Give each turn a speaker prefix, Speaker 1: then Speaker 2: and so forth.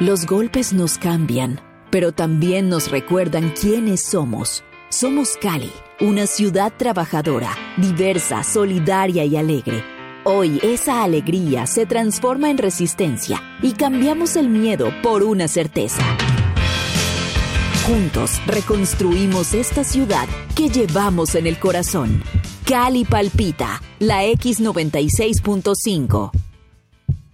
Speaker 1: Los golpes nos cambian, pero también nos recuerdan quiénes somos. Somos Cali, una ciudad trabajadora, diversa, solidaria y alegre. Hoy esa alegría se transforma en resistencia y cambiamos el miedo por una certeza. Juntos reconstruimos esta ciudad que llevamos en el corazón. Cali palpita, la X96.5.